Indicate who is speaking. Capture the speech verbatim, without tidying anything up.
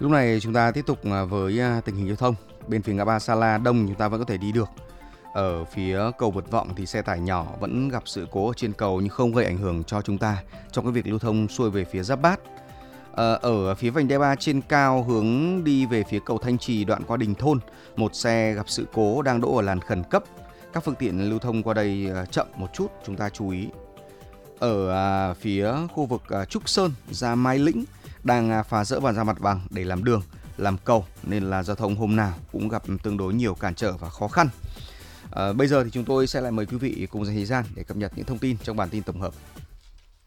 Speaker 1: Lúc này chúng ta tiếp tục à, với à, tình hình giao thông. Bên phía ngã ba Sa La đông chúng ta vẫn có thể đi được. Ở phía cầu Vượt Vọng thì xe tải nhỏ vẫn gặp sự cố ở trên cầu nhưng không gây ảnh hưởng cho chúng ta trong cái việc lưu thông xuôi về phía Giáp Bát. Ờ, ở phía vành đai ba trên cao hướng đi về phía cầu Thanh Trì đoạn qua Đình Thôn, một xe gặp sự cố đang đỗ ở làn khẩn cấp. Các phương tiện lưu thông qua đây à, chậm một chút, chúng ta chú ý. Ở à, phía khu vực à, Trúc Sơn ra Mai Lĩnh đang à, phá dỡ và ra mặt bằng để làm đường, làm cầu nên là giao thông hôm nào cũng gặp tương đối nhiều cản trở và khó khăn. À, bây giờ thì chúng tôi sẽ lại mời quý vị cùng dành thời gian để cập nhật những thông tin trong bản tin tổng hợp.